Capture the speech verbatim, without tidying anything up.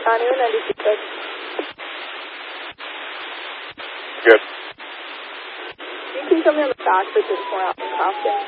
Connie, ninety-two six. Good. You can come in the back for this more out in Crofton.